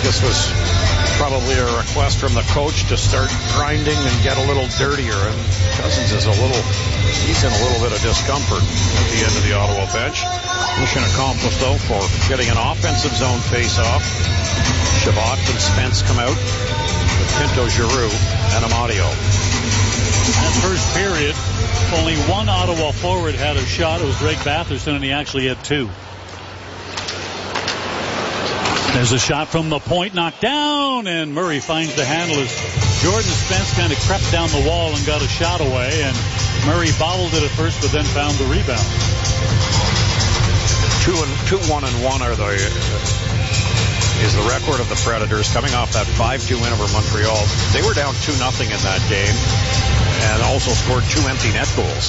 this was probably a request from the coach to start grinding and get a little dirtier. And Cousins is he's in a little bit of discomfort at the end of the Ottawa bench. Mission accomplished, though, for getting an offensive zone face-off. Chabot and Spence come out with Pinto, Giroux, and Amadio. That first period, only one Ottawa forward had a shot. It was Drake Batherson, and he actually had two. There's a shot from the point, knocked down, and Murray finds the handle as Jordan Spence kind of crept down the wall and got a shot away, and Murray bobbled it at first, but then found the rebound. 2-1-1 is the record of the Predators coming off that 5-2 win over Montreal. They were down 2-0 in that game and also scored 2 empty net goals.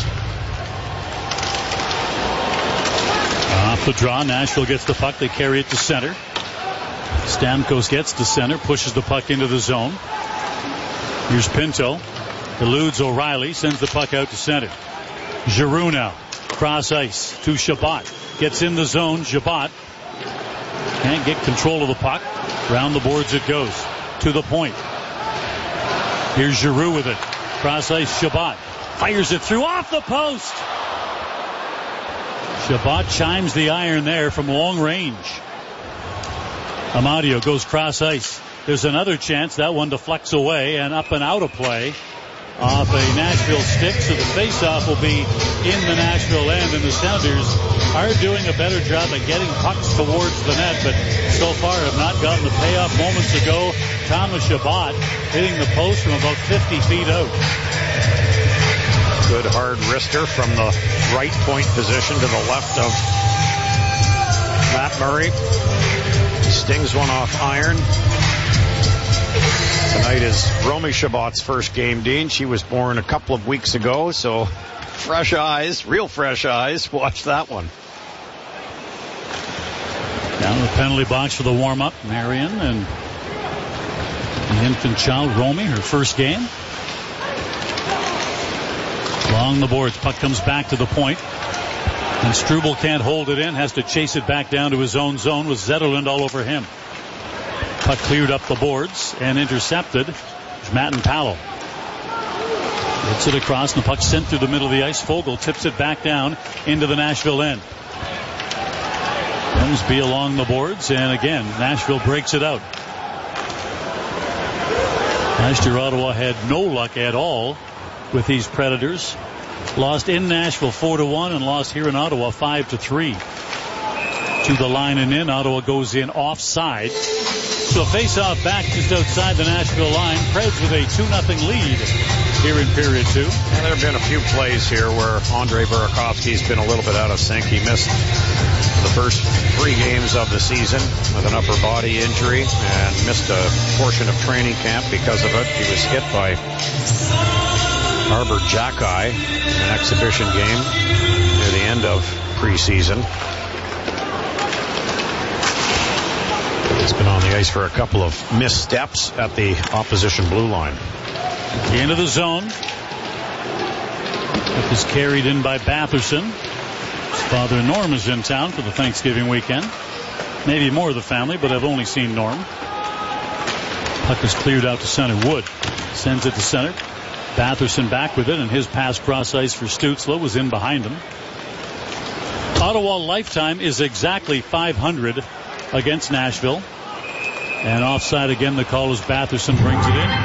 Off the draw, Nashville gets the puck. They carry it to center. Stamkos gets to center, pushes the puck into the zone. Here's Pinto. Eludes O'Reilly, sends the puck out to center. Giroux now, cross ice to Chabot. Gets in the zone, Chabot can't get control of the puck. Round the boards it goes. To the point. Here's Giroux with it. Cross ice, Chabot. Fires it through off the post. Chabot chimes the iron there from long range. Amadio goes cross ice. There's another chance. That one deflects away and up and out of play off a Nashville stick. So the faceoff will be in the Nashville end, and the Senators are doing a better job at getting pucks towards the net, but so far have not gotten the payoff. Moments ago, Thomas Chabot hitting the post from about 50 feet out. Good hard wrister from the right point position to the left of Matt Murray. He stings one off iron. Tonight is Romy Chabot's first game, Dean. She was born a couple of weeks ago, so fresh eyes, real fresh eyes. Watch that one. Down the penalty box for the warm-up, Marion and the infant child, Romy, her first game. Along the boards, puck comes back to the point. And Struble can't hold it in, has to chase it back down to his own zone with Zetterlund all over him. Puck cleared up the boards and intercepted. There's Matt Powell. Hits it across, and the puck sent through the middle of the ice. Fogle tips it back down into the Nashville end. Grimsby along the boards, and again, Nashville breaks it out. Last year, Ottawa had no luck at all with these Predators. Lost in Nashville 4-1 and lost here in Ottawa 5-3. To the line and in. Ottawa goes in offside. So a face-off back just outside the Nashville line. Preds with a 2-0 lead here in period 2. And there have been a few plays here where Andre Burakovsky's been a little bit out of sync. He missed the first 3 games of the season with an upper body injury and missed a portion of training camp because of it. He was hit by Arbor Jacki in an exhibition game near the end of preseason. He's been on the ice for a couple of missteps at the opposition blue line. Into the zone. It is carried in by Batherson. His father Norm is in town for the Thanksgiving weekend. Maybe more of the family, but I've only seen Norm. Puck is cleared out to center. Wood sends it to center. Batherson back with it, and his pass cross ice for Stützle was in behind him. Ottawa lifetime is exactly 500 against Nashville. And offside again, the call is Batherson brings it in.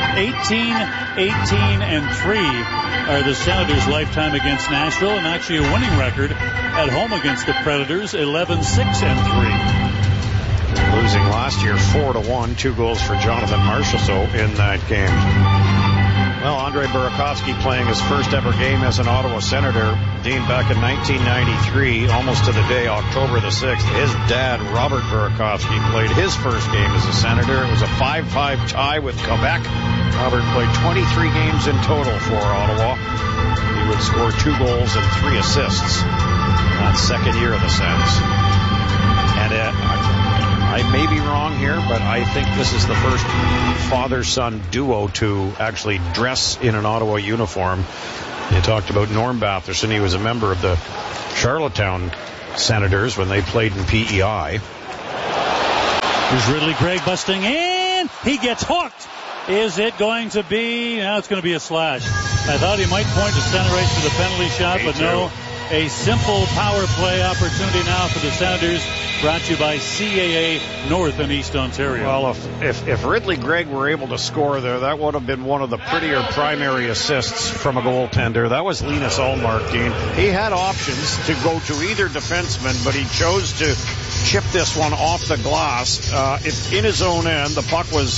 18-18-3 are the Senators' lifetime against Nashville, and actually a winning record at home against the Predators, 11-6-3. Losing last year 4-1, 2 goals for Jonathan Marchessault in that game. Well, Andre Burakovsky playing his first ever game as an Ottawa Senator. Dean, back in 1993, almost to the day, October the 6th, his dad, Robert Burakovsky, played his first game as a Senator. It was a 5-5 tie with Quebec. Robert played 23 games in total for Ottawa. He would score 2 goals and 3 assists in that second year of the Sens. And I may be wrong here, but I think this is the first father-son duo to actually dress in an Ottawa uniform. You talked about Norm Batherson. He was a member of the Charlottetown Senators when they played in PEI. Here's Ridley Gregg busting in. He gets hooked. Is it going to be? No, it's going to be a slash. I thought he might point to center ice for the penalty shot, but no. A simple power play opportunity now for the Senators, brought to you by CAA North and East Ontario. Well, if Ridley Gregg were able to score there, that would have been one of the prettier primary assists from a goaltender. That was Linus Ullmark, Dean. He had options to go to either defenseman, but he chose to chip this one off the glass. In his own end, the puck was,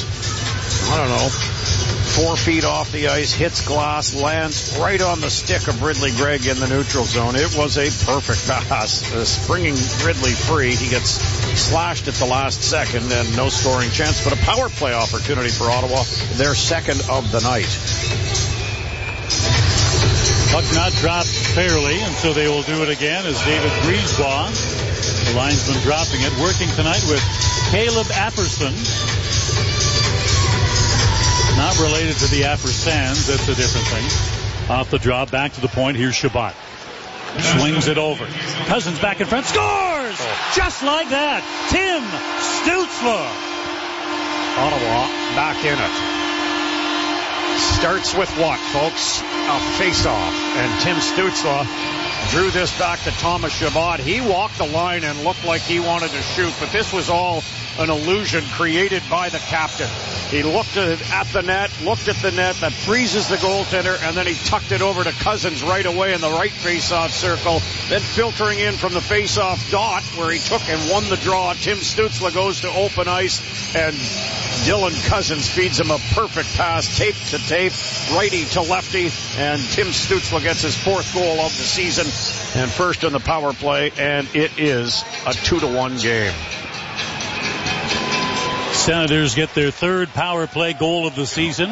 4 feet off the ice, hits glass, lands right on the stick of Ridley Gregg in the neutral zone. It was a perfect pass. Springing Ridley free. He gets slashed at the last second and no scoring chance, but a power play opportunity for Ottawa, their second of the night. Puck not dropped fairly, and so they will do it again as David Brisebois, the linesman dropping it, working tonight with Caleb Apperson. Not related to the Appersons, that's a different thing. Off the draw, back to the point, here's Shabbat. Swings it over. Cousins back in front, scores! Just like that, Tim Stützle. Ottawa back in it. Starts with what, folks? A face-off. And Tim Stützle drew this back to Thomas Chabot. He walked the line and looked like he wanted to shoot, but this was all an illusion created by the captain. He looked at the net, that freezes the goaltender, and then he tucked it over to Cousins right away in the right face-off circle. Then filtering in from the face-off dot where he took and won the draw, Tim Stützle goes to open ice, and Dylan Cousins feeds him a perfect pass, tape to tape, righty to lefty, and Tim Stützle gets his 4th goal of the season and first in the power play, and it is a 2-1 game. Senators get their 3rd power play goal of the season.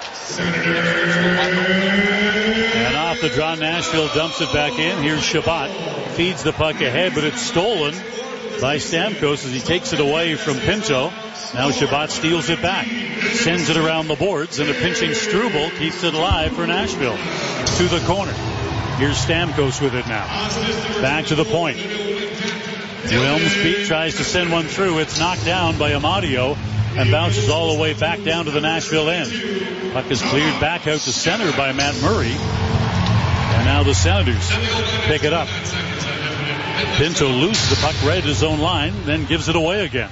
And off the draw, Nashville dumps it back in. Here's Shabbat. Feeds the puck ahead, but it's stolen by Stamkos as he takes it away from Pinto. Now Shabbat steals it back. Sends it around the boards, and a pinching Struble keeps it alive for Nashville. To the corner. Here's Stamkos with it now. Back to the point. Wilmsby tries to send one through. It's knocked down by Amadio and bounces all the way back down to the Nashville end. Puck is cleared back out to center by Matt Murray. And now the Senators pick it up. Pinto loses the puck right at his own line, then gives it away again.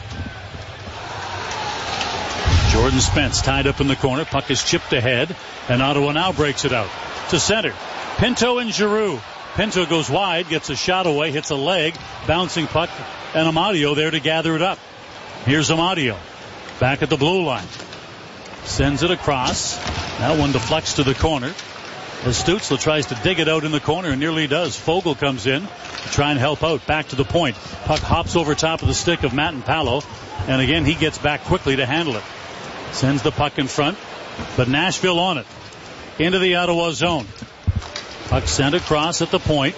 Jordan Spence tied up in the corner. Puck is chipped ahead, and Ottawa now breaks it out to center. Pinto and Giroux. Pinto goes wide, gets a shot away, hits a leg, bouncing puck, and Amadio there to gather it up. Here's Amadio, back at the blue line. Sends it across. Now one deflects to the corner. As Stützle tries to dig it out in the corner, and nearly does. Fogle comes in to try and help out. Back to the point. Puck hops over top of the stick of Matt and Palo, and again he gets back quickly to handle it. Sends the puck in front, but Nashville on it. Into the Ottawa zone. Puck sent across at the point.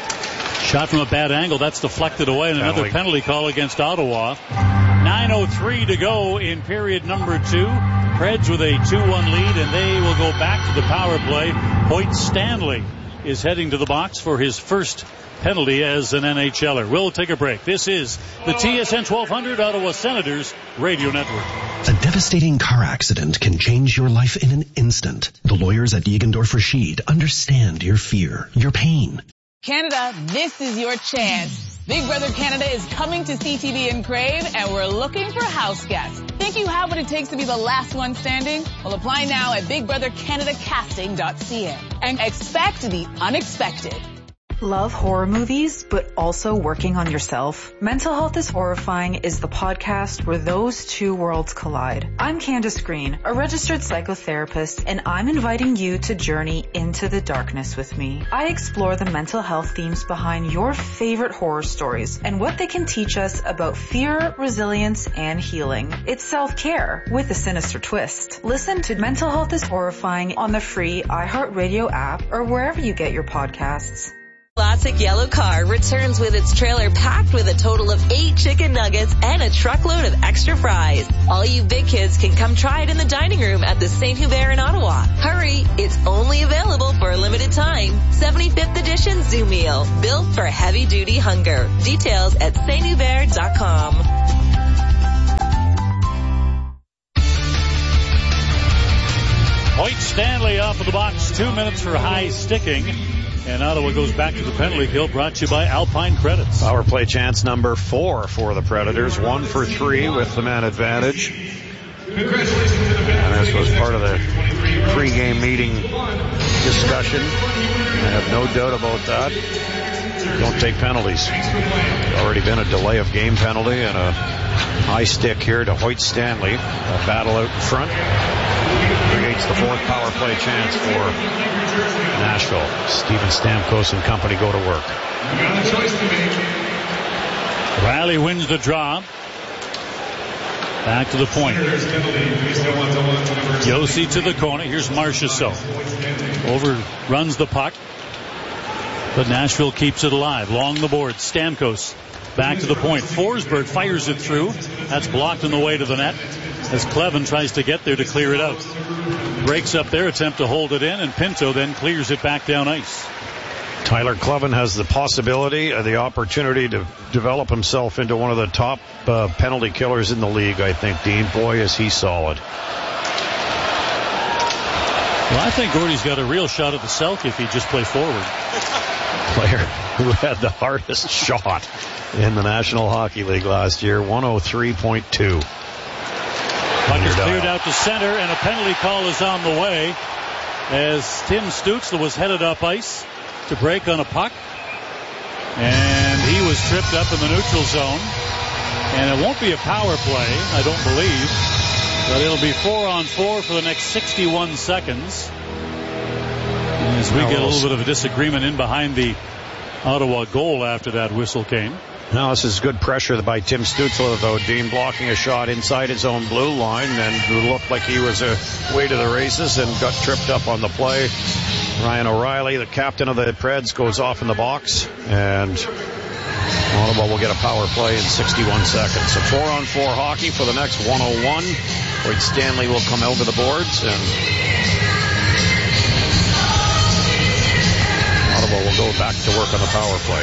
Shot from a bad angle. That's deflected away, and another penalty call against Ottawa. 9:03 to go in period number 2. Preds with a 2-1 lead, and they will go back to the power play. Hoyt Stanley is heading to the box for his first penalty as an NHLer. We'll take a break. This is the TSN 1200 Ottawa Senators Radio Network. A devastating car accident can change your life in an instant. The lawyers at Diegendorf Rashid understand your fear, your pain. Canada, this is your chance. Big Brother Canada is coming to CTV and Crave, and we're looking for house guests. Think you have what it takes to be the last one standing? Well, apply now at BigBrotherCanadaCasting.ca and expect the unexpected. Love horror movies, but also working on yourself? Mental Health is Horrifying is the podcast where those two worlds collide. I'm Candace Green, a registered psychotherapist, and I'm inviting you to journey into the darkness with me. I explore the mental health themes behind your favorite horror stories and what they can teach us about fear, resilience, and healing. It's self-care with a sinister twist. Listen to Mental Health is Horrifying on the free iHeartRadio app or wherever you get your podcasts. Classic Yellow Car returns with its trailer packed with a total of 8 chicken nuggets and a truckload of extra fries. All you big kids can come try it in the dining room at the St. Hubert in Ottawa. Hurry, it's only available for a limited time. 75th edition Zoo Meal, built for heavy-duty hunger. Details at stHubert.com. Stanley off of the box. 2 minutes for high sticking. And Ottawa goes back to the penalty kill, brought to you by Alpine Credits. Power play chance number 4 for the Predators. 1 for 3 with the man advantage. And this was part of the pre-game meeting discussion. I have no doubt about that. Don't take penalties. Already been a delay of game penalty and a high stick here to Hoyt Stanley. A battle out in front. Creates the 4th power play chance for Nashville. Steven Stamkos and company go to work. Riley wins the draw. Back to the point. Josi to the corner. Here's Marchessault. Overruns the puck. But Nashville keeps it alive. Along the board. Stamkos back to the point. Forsberg fires it through. That's blocked on the way to the net as Clevin tries to get there to clear it out. Breaks up their attempt to hold it in, and Pinto then clears it back down ice. Tyler Clevin has the possibility, the opportunity to develop himself into one of the top penalty killers in the league, I think, Dean. Boy, is he solid. Well, I think Gordy's got a real shot at the Selke if he just play forward. Player who had the hardest shot in the National Hockey League last year, 103.2. Puck is cleared out to center, and a penalty call is on the way as Tim Stützle was headed up ice to break on a puck, and he was tripped up in the neutral zone. And it won't be a power play, I don't believe, but it'll be 4-on-4 for the next 61 seconds. As we get a little bit of a disagreement in behind the Ottawa goal after that whistle came. Now this is good pressure by Tim Stützle, though, Dean, blocking a shot inside his own blue line, and it looked like he was way to the races and got tripped up on the play. Ryan O'Reilly, the captain of the Preds, goes off in the box, and Ottawa will get a power play in 61 seconds. So 4-on-4 hockey for the next 101. Hoyt Stanley will come over the boards, and Ottawa will go back to work on the power play.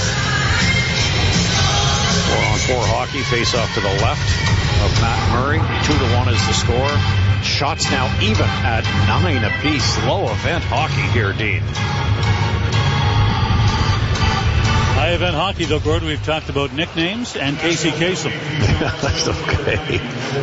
4-on-4 hockey, face off to the left of Matt Murray. 2-1 is the score. Shots now even at 9 apiece. Low event hockey here, Dean. High event hockey, though, Gordon. We've talked about nicknames and Casey Kasem. That's okay.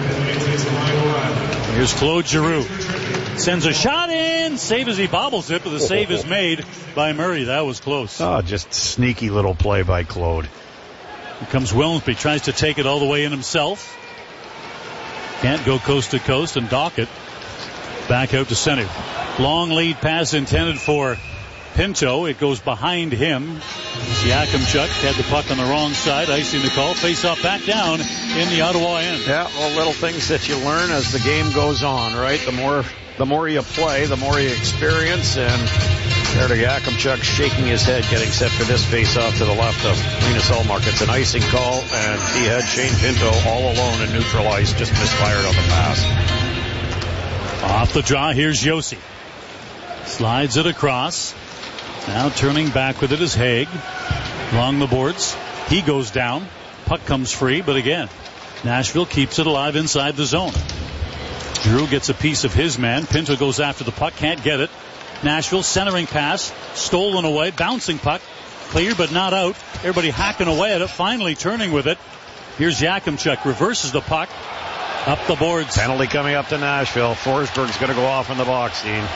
Here's Claude Giroux. Sends a shot in. Save as he bobbles it, but the save is made by Murray. That was close. Oh, just sneaky little play by Claude. Here comes Wilmsby. Tries to take it all the way in himself. Can't go coast to coast, and Dockett back out to center. Long lead pass intended for Pinto. It goes behind him. Yakimchuk had the puck on the wrong side, icing the call. Face off back down in the Ottawa end. Yeah, well, little things that you learn as the game goes on, right? The more you play, the more you experience. And there to Yakimchuk shaking his head, getting set for this face off to the left of Linus Ullmark. It's an icing call, and he had Shane Pinto all alone in neutral ice, just misfired on the pass. Off the draw, here's Josi. Slides it across. Now turning back with it is Haig. Along the boards. He goes down. Puck comes free, but again, Nashville keeps it alive inside the zone. Drew gets a piece of his man. Pinto goes after the puck, can't get it. Nashville centering pass, stolen away, bouncing puck, cleared but not out. Everybody hacking away at it, finally turning with it. Here's Yakimchuk, reverses the puck, up the boards. Penalty coming up to Nashville. Forsberg's going to go off in the box, Dean.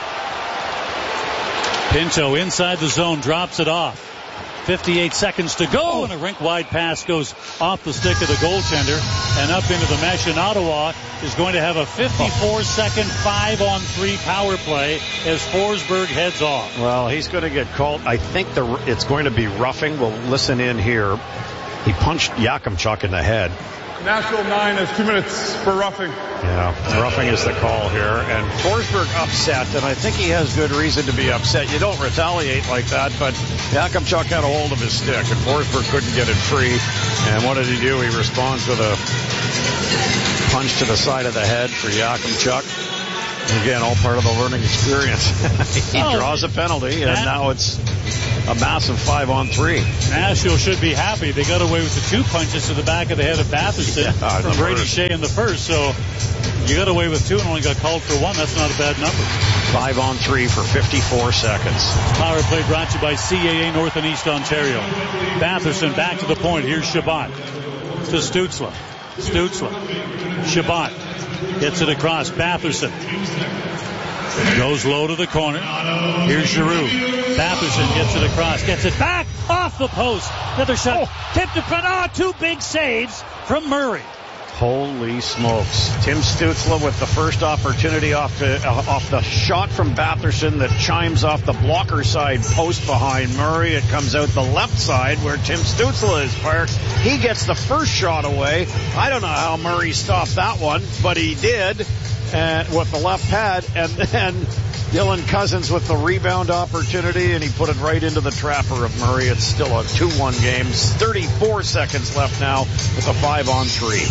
Pinto inside the zone, drops it off. 58 seconds to go, and a rink-wide pass goes off the stick of the goaltender and up into the mesh, and Ottawa is going to have a 54-second 5-on-3 power play as Forsberg heads off. Well, he's going to get called. I think it's going to be roughing. We'll listen in here. He punched Yakimchuk in the head. Nashville 9 has 2 minutes for roughing. Yeah, roughing is the call here. And Forsberg upset, and I think he has good reason to be upset. You don't retaliate like that, but Yakimchuk had a hold of his stick, and Forsberg couldn't get it free. And what did he do? He responds with a punch to the side of the head for Yakimchuk. Again, all part of the learning experience. He draws a penalty, and now it's a massive 5-on-3. Nashville should be happy. They got away with the 2 punches to the back of the head of Batherson from Brady Shea in the first. So you got away with 2 and only got called for 1. That's not a bad number. 5-on-3 for 54 seconds. Power play brought to you by CAA North and East Ontario. Batherson back to the point. Here's Shabbat to Stützle. Shabbat gets it across. Batherson goes low to the corner. Here's Giroux. Batherson gets it across. Gets it back off the post. Another shot. Tipped in front. 2 big saves from Murray. Holy smokes. Tim Stützle with the first opportunity off the shot from Batherson that chimes off the blocker side post behind Murray. It comes out the left side where Tim Stützle is parked. He gets the first shot away. I don't know how Murray stopped that one, but he did. And with the left pad, and then Dylan Cousins with the rebound opportunity, and he put it right into the trapper of Murray. It's still a 2-1 game. 34 seconds left now with a 5-on-3.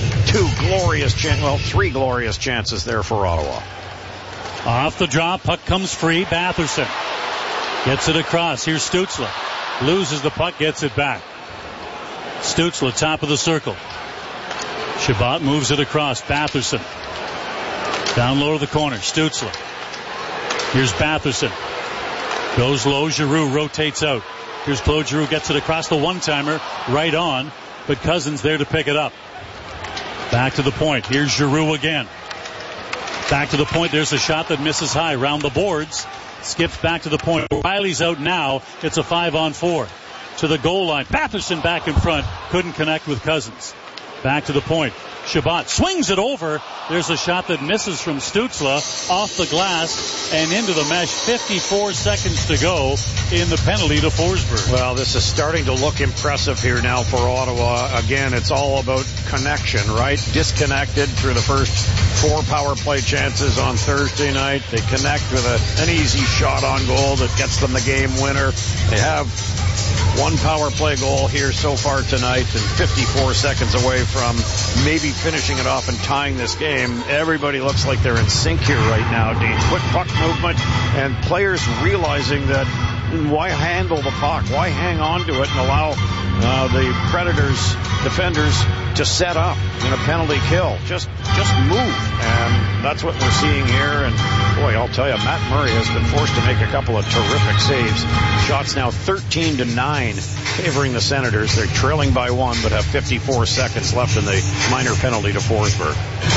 3 glorious chances there for Ottawa. Off the drop, puck comes free. Batherson gets it across. Here's Stützle. Loses the puck, gets it back. Stützle, top of the circle. Shabbat moves it across. Batherson. Down low to the corner. Stützle. Here's Batherson. Goes low. Giroux rotates out. Here's Claude Giroux. Gets it across the one-timer. Right on. But Cousins there to pick it up. Back to the point. Here's Giroux again. Back to the point. There's a shot that misses high. Round the boards. Skips back to the point. Riley's out now. It's a 5-on-4. To the goal line. Batherson back in front. Couldn't connect with Cousins. Back to the point. Shabbat swings it over. There's a shot that misses from Stützle off the glass and into the mesh. 54 seconds to go in the penalty to Forsberg. Well, this is starting to look impressive here now for Ottawa. Again, it's all about connection, right? Disconnected through the first 4 power play chances on Thursday night. They connect with an easy shot on goal that gets them the game winner. They have 1 power play goal here so far tonight and 54 seconds away from maybe finishing it off and tying this game. Everybody looks like they're in sync here right now, Dean. Quick puck movement and players realizing that why handle the puck? Why hang on to it and allow the Predators defenders to set up in a penalty kill? Just move. And that's what we're seeing here. And boy, I'll tell you, Matt Murray has been forced to make a couple of terrific saves. Shots now 13-9 favoring the Senators. They're trailing by 1 but have 54 seconds left in the minor penalty to Forsberg.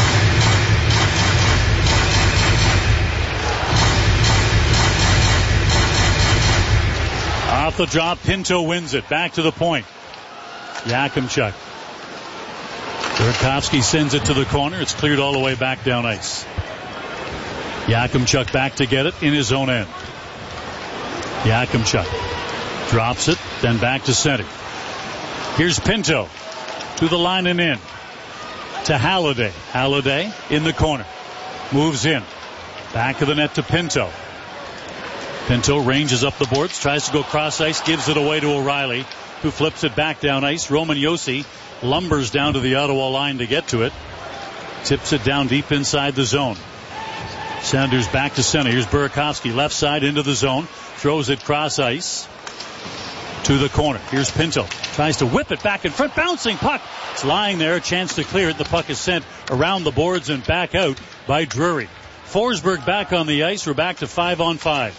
Off the drop, Pinto wins it. Back to the point. Yakimchuk. Burakovsky sends it to the corner. It's cleared all the way back down ice. Yakimchuk back to get it in his own end. Yakimchuk drops it, then back to center. Here's Pinto to the line and in to Halliday. Halliday in the corner. Moves in. Back of the net to Pinto. Pinto ranges up the boards, tries to go cross ice, gives it away to O'Reilly, who flips it back down ice. Roman Josi lumbers down to the Ottawa line to get to it. Tips it down deep inside the zone. Sanders back to center. Here's Burakovsky, left side into the zone. Throws it cross ice to the corner. Here's Pinto. Tries to whip it back in front. Bouncing puck. It's lying there. A chance to clear it. The puck is sent around the boards and back out by Drury. Forsberg back on the ice. We're back to 5-on-5.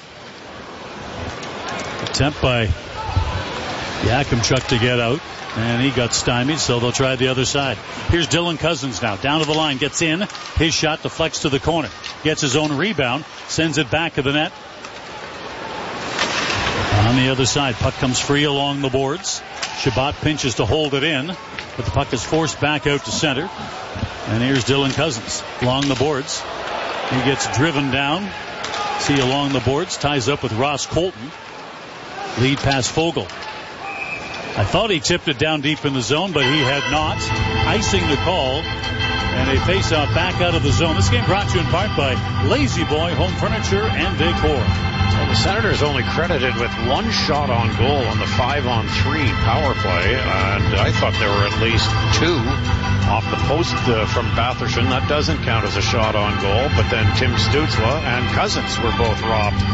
Attempt by Yakimchuk to get out, and he got stymied, so they'll try the other side. Here's Dylan Cousins now, down to the line, gets in. His shot deflects to the corner. Gets his own rebound, sends it back to the net. On the other side, puck comes free along the boards. Shabbat pinches to hold it in, but the puck is forced back out to center. And here's Dylan Cousins along the boards. He gets driven down. See along the boards, ties up with Ross Colton. Lead pass Fogle. I thought he tipped it down deep in the zone, but he had not. Icing the call, and a face-off back out of the zone. This game brought to you in part by Lazy Boy Home Furniture and Decor. Well, the Senators only credited with 1 shot on goal on the 5-on-3 power play, and I thought there were at least 2 off the post from Batherson. That doesn't count as a shot on goal, but then Tim Stützle and Cousins were both robbed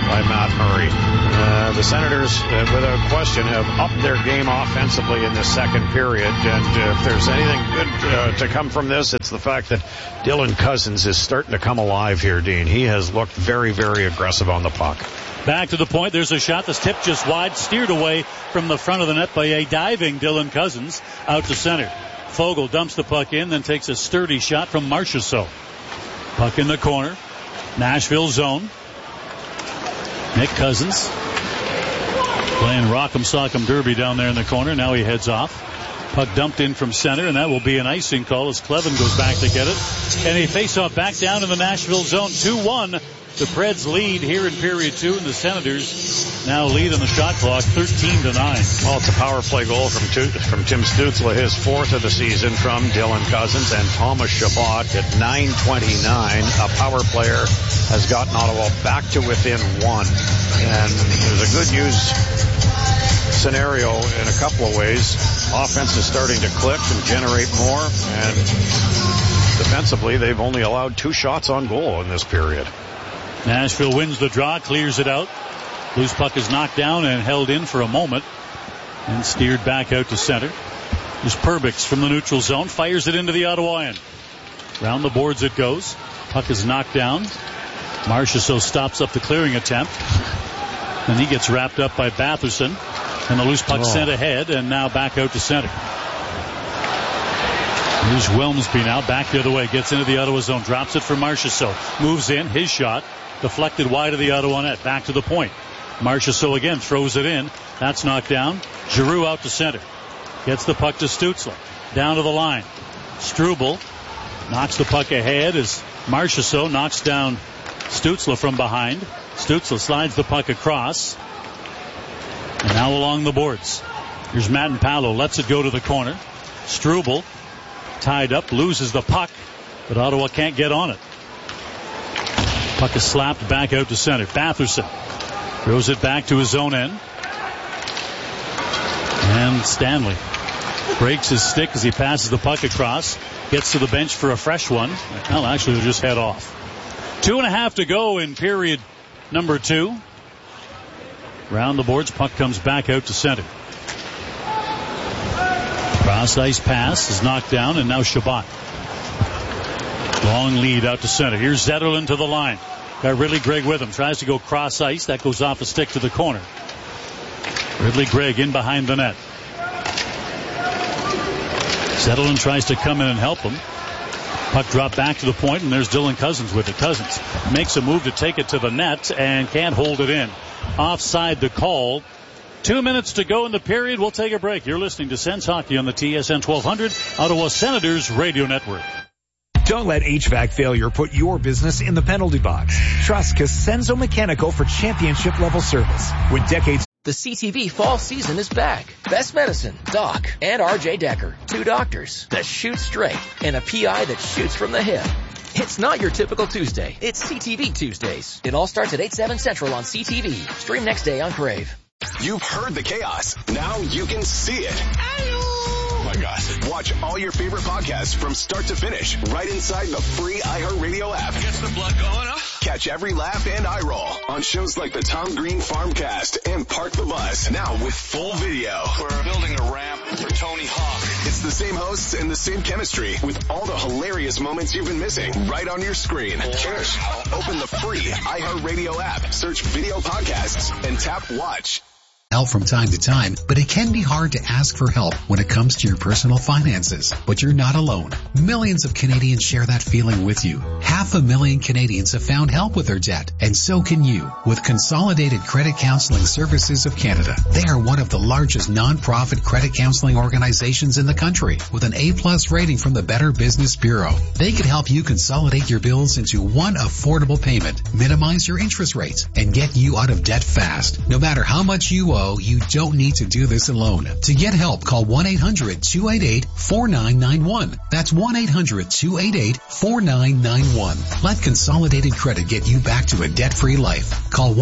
by Matt Murray. The Senators, without question, have upped their game offensively in the second period. And if there's anything good to come from this, it's the fact that Dylan Cozens is starting to come alive here, Dean. He has looked very, very aggressive on the puck. Back to the point. There's a shot that's tipped just wide, steered away from the front of the net by a diving Dylan Cozens out to center. Fogle dumps the puck in, then takes a sturdy shot from Marchessault. Puck in the corner. Nashville zone. Nick Cozens playing Rock'em Sock'em Derby down there in the corner. Now he heads off. Puck dumped in from center, and that will be an icing call as Clevin goes back to get it. And a face-off back down in the Nashville zone. 2-1. The Preds lead here in period 2, and the Senators now lead on the shot clock 13-9. Well, it's a power play goal from Tim Stützle, his 4th of the season from Dylan Cozens, and Thomas Chabot at 9:29. A power player has gotten Ottawa back to within 1. And there's a good news scenario in a couple of ways. Offense is starting to click and generate more, and defensively they've only allowed 2 shots on goal in this period. Nashville wins the draw, clears it out. Loose puck is knocked down and held in for a moment and steered back out to center. There's Perbix from the neutral zone, fires it into the Ottawa end. Round the boards it goes. Puck is knocked down. Marchessault stops up the clearing attempt. And he gets wrapped up by Batherson. And the loose puck sent ahead and now back out to center. Here's Wilmsby now back the other way. Gets into the Ottawa zone. Drops it for Marchessault. Moves in. His shot. Deflected wide of the Ottawa net. Back to the point. Marchessault again throws it in. That's knocked down. Giroux out to center. Gets the puck to Stützle. Down to the line. Struble knocks the puck ahead as Marchessault knocks down Stützle from behind. Stützle slides the puck across. And now along the boards. Here's Matenpalo. Lets it go to the corner. Struble tied up. Loses the puck. But Ottawa can't get on it. Puck is slapped back out to center. Batherson throws it back to his own end. And Stanley breaks his stick as he passes the puck across. Gets to the bench for a fresh one. Well, actually, they'll just head off. 2.5 to go in period number 2. Round the boards. Puck comes back out to center. Cross ice pass is knocked down, and now Chabot. Long lead out to center. Here's Zetterlund to the line. Got Ridley Gregg with him. Tries to go cross ice. That goes off a stick to the corner. Ridley Gregg in behind the net. Zetterlund tries to come in and help him. Puck dropped back to the point, and there's Dylan Cozens with it. Cozens makes a move to take it to the net and can't hold it in. Offside the call. 2 minutes to go in the period. We'll take a break. You're listening to Sens Hockey on the TSN 1200 Ottawa Senators Radio Network. Don't let HVAC failure put your business in the penalty box. Trust Cosenzo Mechanical for championship level service. With decades. The CTV fall season is back. Best Medicine, Doc, and RJ Decker. 2 doctors that shoot straight and a PI that shoots from the hip. It's not your typical Tuesday. It's CTV Tuesdays. It all starts at 8/7 Central on CTV. Stream next day on Crave. You've heard the chaos. Now you can see it. Oh my gosh. Watch all your favorite podcasts from start to finish right inside the free iHeartRadio app. Gets the blood going, huh? Catch every laugh and eye roll on shows like the Tom Green Farmcast and Park the Bus. Now with full video. We're building a ramp for Tony Hawk. It's the same hosts and the same chemistry with all the hilarious moments you've been missing right on your screen. Cheers. Open the free iHeartRadio app, search video podcasts, and tap watch. Help from time to time, but it can be hard to ask for help when it comes to your personal finances. But you're not alone. Millions of Canadians share that feeling with you. 500,000 Canadians have found help with their debt, and so can you with Consolidated Credit Counseling Services of Canada. They are one of the largest non-profit credit counseling organizations in the country with an A+ rating from the Better Business Bureau. They can help you consolidate your bills into one affordable payment, minimize your interest rates, and get you out of debt fast. No matter how much you owe, you don't need to do this alone. To get help, call 1-800-288-4991. That's 1-800-288-4991. Let Consolidated Credit get you back to a debt-free life. Call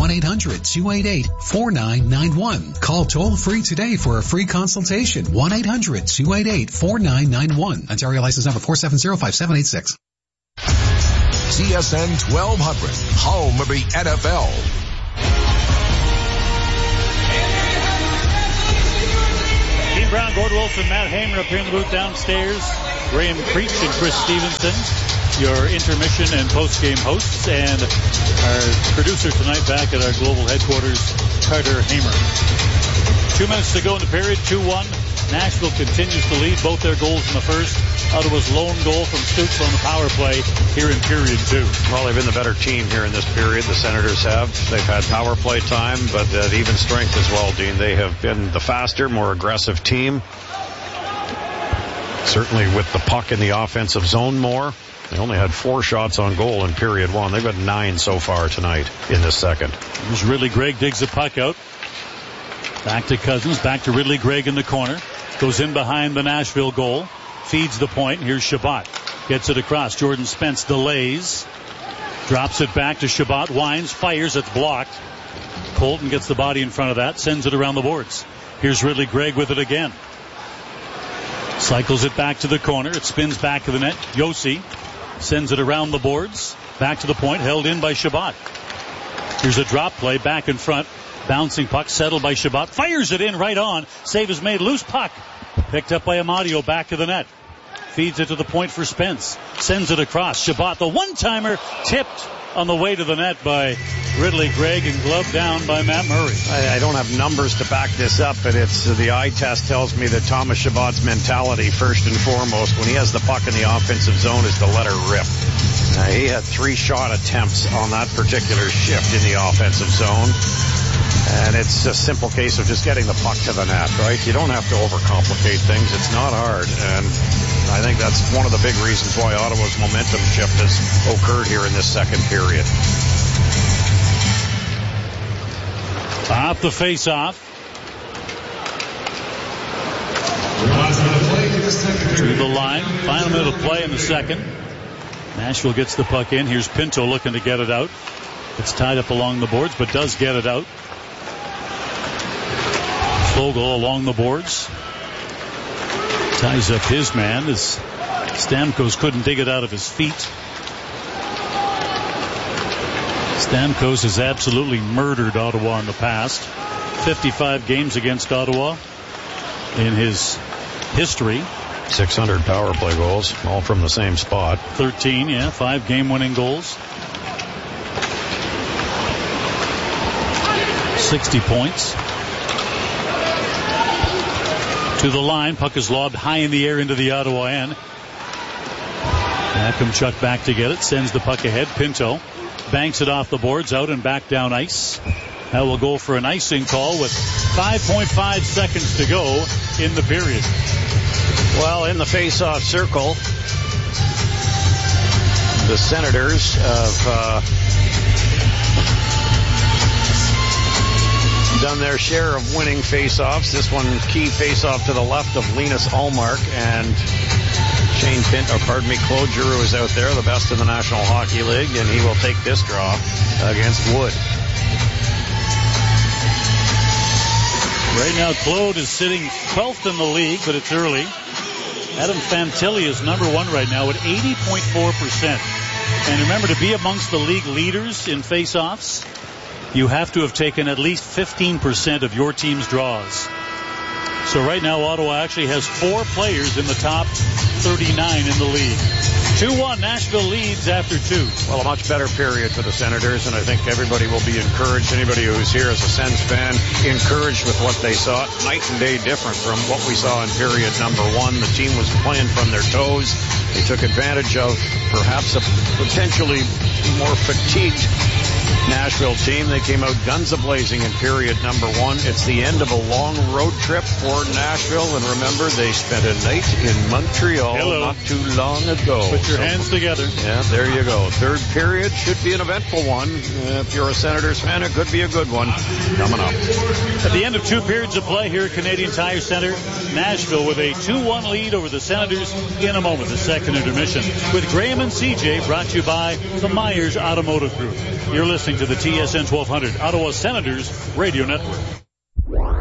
1-800-288-4991. Call toll-free today for a free consultation. 1-800-288-4991. Ontario license number 4705786. TSN 1200, home of the NFL. Dean Brown, Gord Wilson, Matt Hamer up here in the booth downstairs. Graham Creech and Chris Stevenson, your intermission and post-game hosts, and our producer tonight back at our global headquarters, Carter Hamer. 2 minutes to go in the period, 2-1. Nashville continues to lead both their goals in the first. Ottawa's lone goal from Stoops on the power play here in period 2. Well, they've been the better team here in this period. The Senators have. They've had power play time, but at even strength as well, Dean. They have been the faster, more aggressive team. Certainly with the puck in the offensive zone more. They only had 4 shots on goal in period 1. They've got 9 so far tonight in this second. Here's Ridley Gregg, digs the puck out. Back to Cousins, back to Ridley Gregg in the corner. Goes in behind the Nashville goal. Feeds the point. Here's Shabbat. Gets it across. Jordan Spence delays. Drops it back to Shabbat. Winds, fires. It's blocked. Colton gets the body in front of that. Sends it around the boards. Here's Ridley Gregg with it again. Cycles it back to the corner. It spins back to the net. Yossi sends it around the boards. Back to the point. Held in by Shabbat. Here's a drop play back in front. Bouncing puck settled by Shabbat. Fires it in right on. Save is made. Loose puck. Picked up by Amadio. Back to the net. Feeds it to the point for Spence. Sends it across. Shabbat, the one-timer, tipped on the way to the net by Ridley Gregg and gloved down by Matt Murray. I don't have numbers to back this up, but it's the eye test tells me that Thomas Shabbat's mentality, first and foremost, when he has the puck in the offensive zone, is to let her rip. He had 3 shot attempts on that particular shift in the offensive zone. And it's a simple case of just getting the puck to the net, right? You don't have to overcomplicate things. It's not hard. And I think that's one of the big reasons why Ottawa's momentum shift has occurred here in this second period. Off the face-off. To the line. Final minute of play in the second. Nashville gets the puck in. Here's Pinto looking to get it out. It's tied up along the boards, but does get it out. Fogle along the boards. Ties up his man as Stamkos couldn't dig it out of his feet. Stamkos has absolutely murdered Ottawa in the past. 55 games against Ottawa in his history. 600 power play goals, all from the same spot. 13, 5 game-winning goals. 60 points. To the line, puck is lobbed high in the air into the Ottawa end. Yakimchuk back to get it, sends the puck ahead. Pinto banks it off the boards, out and back down ice. That will go for an icing call with 5.5 seconds to go in the period. Well, in the face-off circle, the Senators have done their share of winning face-offs. This one, key face-off to the left of Linus Ullmark and Claude Giroux is out there, the best in the National Hockey League, and he will take this draw against Wood. Right now, Claude is sitting 12th in the league, but it's early. Adam Fantilli is number 1 right now at 80.4%. And remember, to be amongst the league leaders in face-offs, you have to have taken at least 15% of your team's draws. So right now, Ottawa actually has 4 players in the top 39 in the league. 2-1, Nashville leads after 2. Well, a much better period for the Senators, and I think everybody will be encouraged. Anybody who's here as a Sens fan, encouraged with what they saw. Night and day different from what we saw in period number 1. The team was playing from their toes. They took advantage of perhaps a potentially more fatigued Nashville team. They came out guns a-blazing in period number 1. It's the end of a long road trip for Nashville, and remember, they spent a night in Montreal not too long ago. Put your hands together. Yeah, there you go. Third period should be an eventful one. If you're a Senators fan, it could be a good one coming up. At the end of 2 periods of play here at Canadian Tire Center, Nashville with a 2-1 lead over the Senators. In a moment, the second intermission with Graham and CJ, brought to you by the Myers Automotive Group. You're listening to the TSN 1200 Ottawa Senators Radio Network.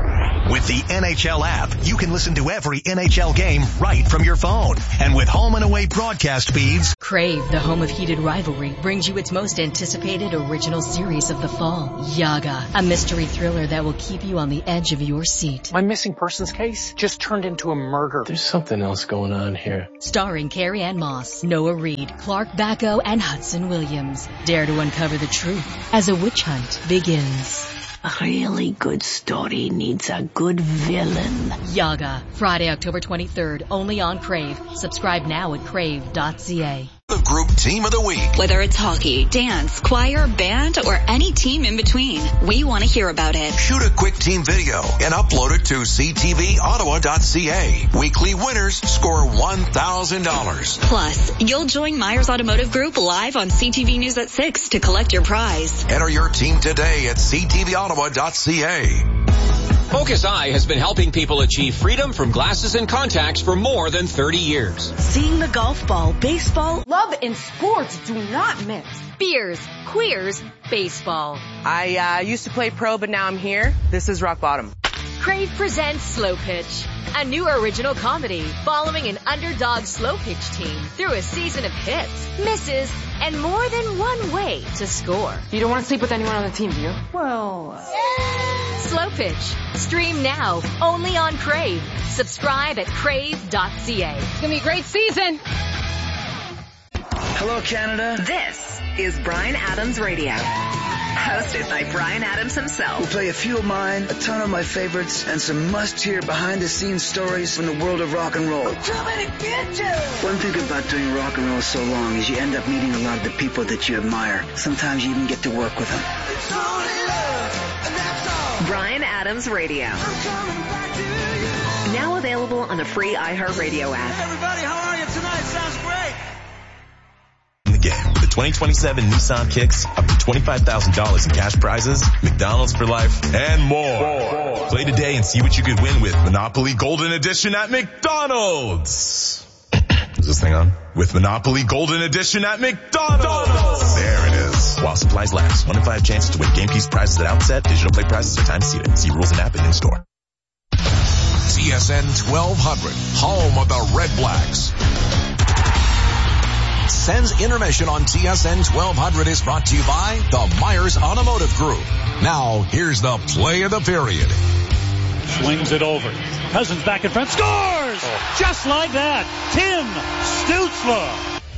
With the NHL app, you can listen to every NHL game right from your phone. And with home and away broadcast feeds, Crave, the home of heated rivalry, brings you its most anticipated original series of the fall, Yaga, a mystery thriller that will keep you on the edge of your seat. My missing persons case just turned into a murder. There's something else going on here. Starring Carrie Ann Moss, Noah Reid, Clark Bacco, and Hudson Williams. Dare to uncover the truth as a witch hunt begins. A really good story needs a good villain. Yaga, Friday, October 23rd, only on Crave. Subscribe now at crave.ca. The group team of the week. Whether it's hockey, dance, choir, band, or any team in between, we want to hear about it. Shoot a quick team video and upload it to ctvottawa.ca. Weekly winners score $1,000. Plus, you'll join Myers Automotive Group live on CTV News at 6 to collect your prize. Enter your team today at ctvottawa.ca. Focus Eye has been helping people achieve freedom from glasses and contacts for more than 30 years. Seeing the golf ball, baseball, love and sports do not mix. Beers, queers, baseball. I used to play pro, but now I'm here. This is rock bottom. Crave presents Slow Pitch, a new original comedy following an underdog slow pitch team through a season of hits, misses, and more than one way to score. You don't want to sleep with anyone on the team, do you? Well, Slow Pitch. Stream now, only on Crave. Subscribe at crave.ca. It's gonna be a great season. Hello, Canada. This is Bryan Adams Radio. Hosted by Bryan Adams himself. We'll play a few of mine, a ton of my favorites, and some must-hear behind-the-scenes stories from the world of rock and roll. One thing about doing rock and roll so long is you end up meeting a lot of the people that you admire. Sometimes you even get to work with them. Bryan Adams Radio. Now available on the free iHeartRadio app. Everybody, how are you tonight? Sounds great. The game. The 2027 Nissan Kicks, up to $25,000 in cash prizes, McDonald's for life, and more. Play today and see what you could win with Monopoly Golden Edition at McDonald's. Is this thing on? With Monopoly Golden Edition at McDonald's. There it is. While supplies last. 1 in 5 chances to win game piece prizes at outset. Digital play prizes are time seated. See rules and app and in store. TSN 1200, home of the Red Blacks. Sens intermission on TSN 1200 is brought to you by the Myers Automotive Group. Now, here's the play of the period. Swings it over. Cousins back in front. Scores! Just like that. Tim Stützle.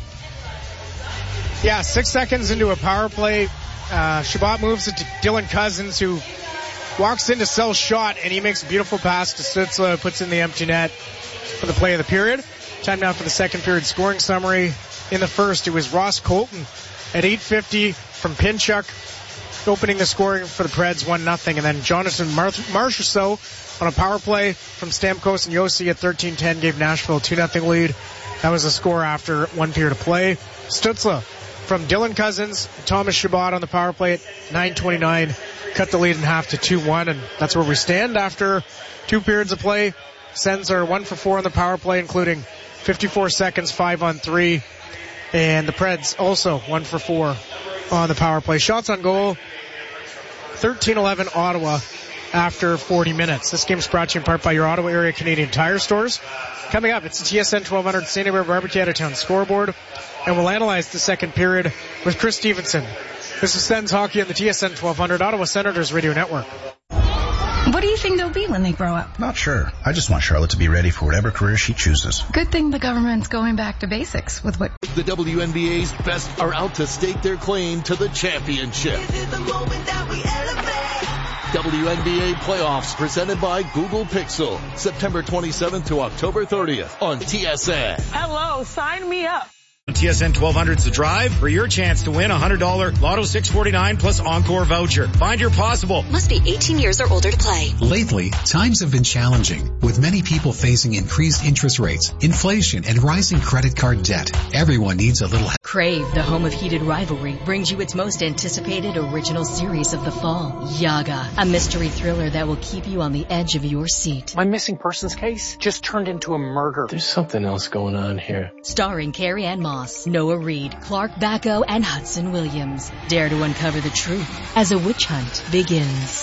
Yeah, 6 seconds into a power play. Shabbat moves it to Dylan Cousins, who walks in to sell shot, and he makes a beautiful pass to Stützle, puts in the empty net for the play of the period. Time now for the second period scoring summary. In the first, it was Ross Colton at 8:50 from Pinchuk, opening the scoring for the Preds 1-0. And then Jonathan Marchessault on a power play from Stamkos and Yossi at 13:10 gave Nashville a 2-0 lead. That was the score after 1 period of play. Stützle from Dylan Cousins, Thomas Chabot on the power play at 9:29, cut the lead in half to 2-1, and that's where we stand after 2 periods of play. Sens are 1 for 4 on the power play, including 54 seconds, 5 on 3. And the Preds also 1 for 4 on the power play. Shots on goal, 13-11 Ottawa after 40 minutes. This game is brought to you in part by your Ottawa area Canadian Tire stores. Coming up, it's the TSN 1200 St. Hubert Barbecue Out-of-Town scoreboard. And we'll analyze the second period with Chris Stevenson. This is Sens Hockey on the TSN 1200 Ottawa Senators Radio Network. What do you think they'll be when they grow up? Not sure. I just want Charlotte to be ready for whatever career she chooses. Good thing the government's going back to basics with what... The WNBA's best are out to stake their claim to the championship. WNBA playoffs presented by Google Pixel. September 27th to October 30th on TSN. Hello, sign me up. TSN 1200's The Drive for your chance to win a $100 Lotto 649 plus Encore voucher. Find your possible. Must be 18 years or older to play. Lately, times have been challenging, with many people facing increased interest rates, inflation, and rising credit card debt. Everyone needs a little help. Crave, the home of heated rivalry, brings you its most anticipated original series of the fall, Yaga, a mystery thriller that will keep you on the edge of your seat. My missing persons case just turned into a murder. There's something else going on here. Starring Carrie Ann Moss, Noah Reid, Clark Bacco, and Hudson Williams. Dare to uncover the truth as a witch hunt begins.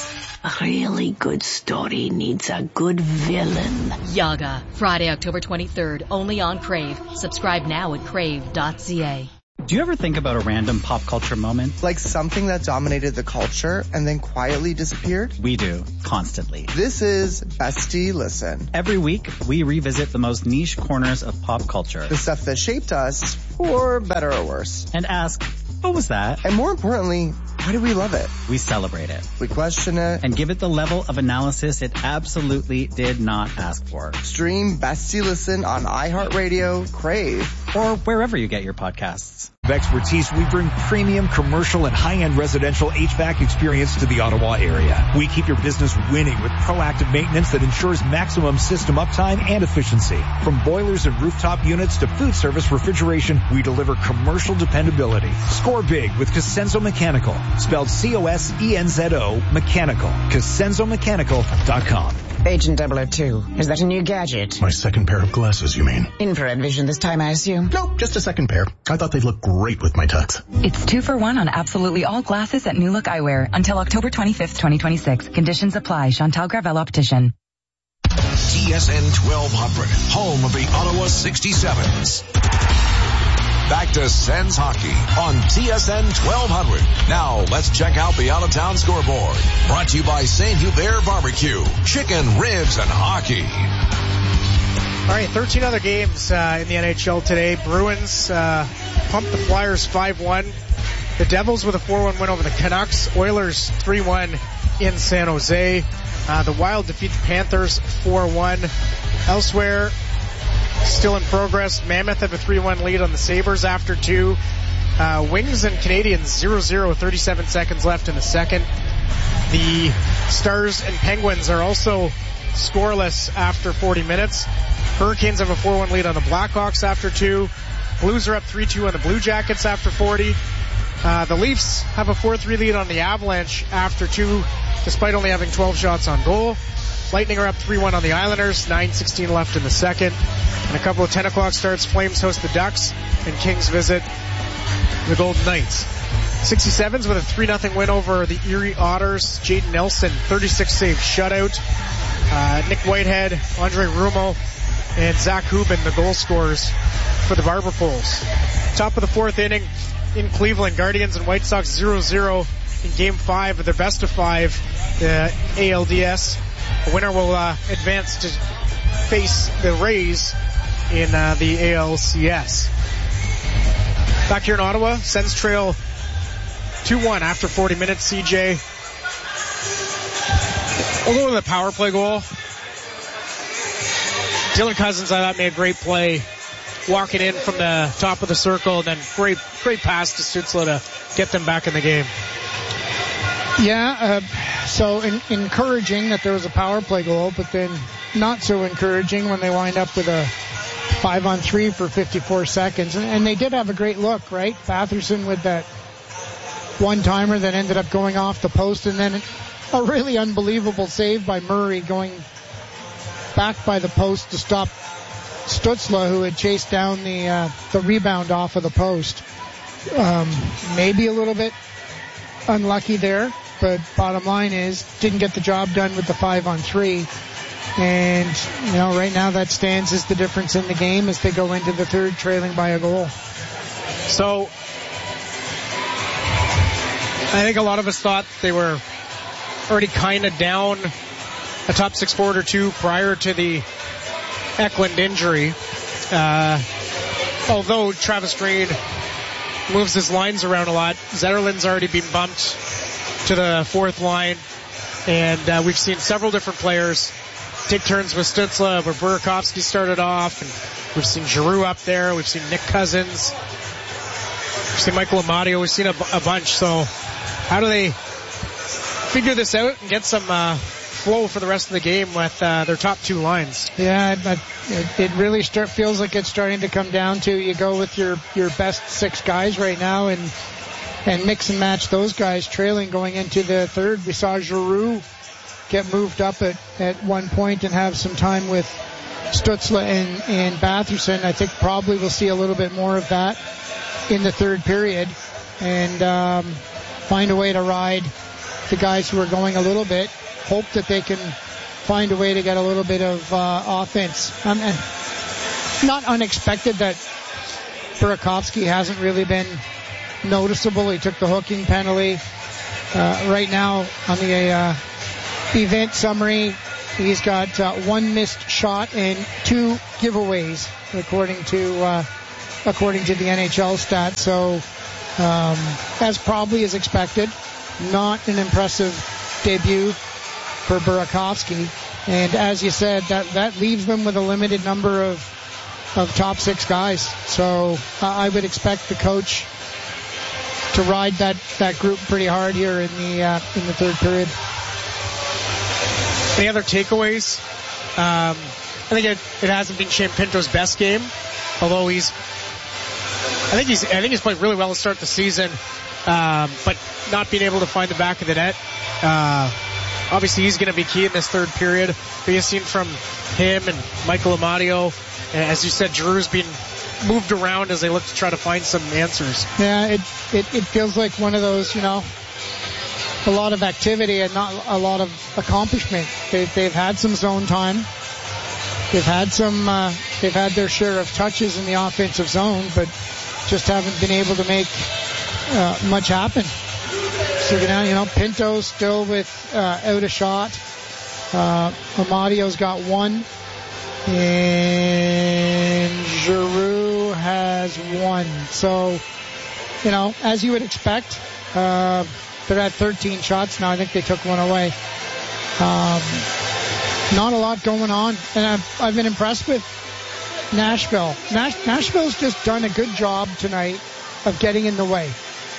A really good story needs a good villain. Yaga, Friday, October 23rd, only on Crave. Subscribe now at crave.ca. Do you ever think about a random pop culture moment? Like something that dominated the culture and then quietly disappeared? We do, constantly. This is Bestie Listen. Every week, we revisit the most niche corners of pop culture. The stuff that shaped us, for better or worse. And ask, what was that? And more importantly, why do we love it? We celebrate it. We question it. And give it the level of analysis it absolutely did not ask for. Stream Bestie Listen on iHeartRadio, Crave, or wherever you get your podcasts. Of expertise, we bring premium commercial and high-end residential HVAC experience to the Ottawa area. We keep your business winning with proactive maintenance that ensures maximum system uptime and efficiency. From boilers and rooftop units to food service refrigeration, we deliver commercial dependability. Score big with Cosenzo Mechanical, spelled C-O-S-E-N-Z-O, Mechanical. CosenzoMechanical.com. Agent 002, is that a new gadget? My second pair of glasses, you mean? Infrared vision this time, I assume? Nope, just a second pair. I thought they'd look great with my tux. It's 2 for 1 on absolutely all glasses at New Look Eyewear until October 25th, 2026. Conditions apply. Chantal Gravel Optician. TSN 1200, home of the Ottawa 67s. Back to Sens hockey on TSN 1200. Now let's check out the out-of-town scoreboard. Brought to you by St. Hubert Barbecue, chicken, ribs, and hockey. All right, 13 other games in the NHL today. Bruins pumped the Flyers 5-1. The Devils with a 4-1 win over the Canucks. Oilers 3-1 in San Jose. The Wild defeat the Panthers 4-1. Elsewhere, still in progress, Mammoth have a 3-1 lead on the Sabres after 2. Wings and Canadians 0-0, 37 seconds left in the second. The Stars and Penguins are also scoreless after 40 minutes. Hurricanes have a 4-1 lead on the Blackhawks after 2. Blues are up 3-2 on the Blue Jackets after 40. The Leafs have a 4-3 lead on the Avalanche after 2, despite only having 12 shots on goal. Lightning are up 3-1 on the Islanders, 9:16 left in the second. And a couple of 10 o'clock starts, Flames host the Ducks, and Kings visit the Golden Knights. 67s with a 3-0 win over the Erie Otters. Jaden Nelson, 36-save shutout. Nick Whitehead, Andre Rumo, and Zach Hubin, the goal scorers for the Barber Poles. Top of the fourth inning in Cleveland, Guardians and White Sox 0-0 in Game 5 of their best of 5, the ALDS. The winner will advance to face the Rays in the ALCS. Back here in Ottawa, Sens trail 2-1 after 40 minutes. CJ, a little of the power play goal. Dylan Cousins, I thought, made a great play, walking in from the top of the circle, and then great pass to Stützle to get them back in the game. Yeah, so encouraging that there was a power play goal, but then not so encouraging when they wind up with a 5-on-3 for 54 seconds. And they did have a great look, right? Batherson with that one-timer that ended up going off the post, and then a really unbelievable save by Murray going back by the post to stop Stützle, who had chased down the rebound off of the post. Maybe a little bit unlucky there, but bottom line is didn't get the job done with the 5-on-3. And, right now that stands as the difference in the game as they go into the third trailing by a goal. So I think a lot of us thought they were already kind of down a top 6 forward or 2 prior to the Eklund injury. Although Travis Green moves his lines around a lot, Zetterlund's already been bumped to the 4th line, and we've seen several different players take turns with Stützle, where Burakovsky started off, and we've seen Giroux up there, we've seen Nick Cousins, we've seen Michael Amadio, we've seen a bunch. So how do they figure this out and get some flow for the rest of the game with their top 2 lines? Yeah, but it really feels like it's starting to come down to you go with your best 6 guys right now and mix and match those guys trailing going into the third. We saw Giroux get moved up at one point and have some time with Stützle and Batherson. I think probably we'll see a little bit more of that in the third period and find a way to ride the guys who are going a little bit hope that they can find a way to get a little bit of offense. Not unexpected that Burakovsky hasn't really been noticeable. He took the hooking penalty. Right now on the event summary, he's got 1 missed shot and 2 giveaways, according to the NHL stats. So, as probably as expected, not an impressive debut for Burakovsky. And as you said, that leaves them with a limited number of top 6 guys. So I would expect the coach to ride that group pretty hard here in the third period. Any other takeaways? I think it hasn't been Shane Pinto's best game, although I think he's played really well to start the season, but not being able to find the back of the net. Obviously, he's going to be key in this third period. We have seen from him and Michael Amadio, and as you said, Giroux's been moved around as they look to try to find some answers. Yeah, it feels like one of those, a lot of activity and not a lot of accomplishment. They've had some zone time. They've had their share of touches in the offensive zone, but just haven't been able to make much happen. So now, Pinto's still with out a shot. Amadio's got 1. And Giroux has 1. So, as you would expect, they're at 13 shots now. I think they took 1 away. Not a lot going on. And I've been impressed with Nashville. Nashville's just done a good job tonight of getting in the way.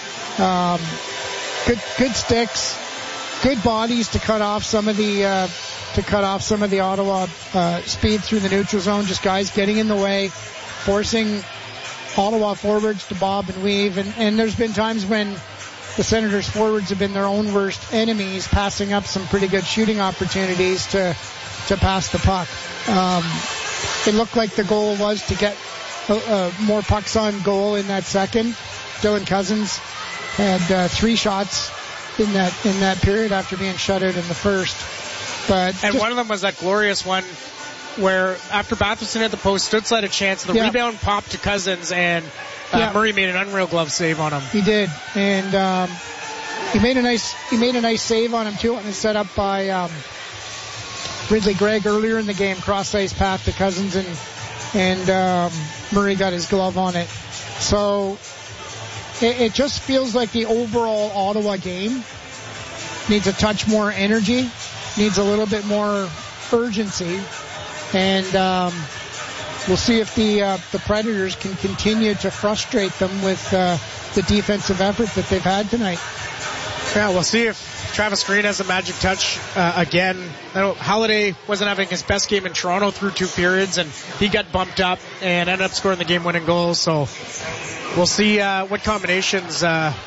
Good sticks, good bodies to cut off some of the Ottawa speed through the neutral zone. Just guys getting in the way, forcing Ottawa forwards to bob and weave. And there's been times when the Senators forwards have been their own worst enemies, passing up some pretty good shooting opportunities to pass the puck. It looked like the goal was to get more pucks on goal in that second. Dylan Cousins had 3 shots in that period after being shuttered in the first. And one of them was that glorious one where after Batherson hit the post, Stützle had a chance. The rebound popped to Cousins, and Murray made an unreal glove save on him. He did, and he made a nice save on him too, and it's set up by Ridley Gregg earlier in the game, cross ice path to Cousins, and Murray got his glove on it. So it just feels like the overall Ottawa game needs a touch more energy, needs a little bit more urgency, and we'll see if the Predators can continue to frustrate them with the defensive effort that they've had tonight. Yeah, we'll see if Travis Green has a magic touch again. I know Holiday wasn't having his best game in Toronto through 2 periods, and he got bumped up and ended up scoring the game-winning goal. So we'll see what combinations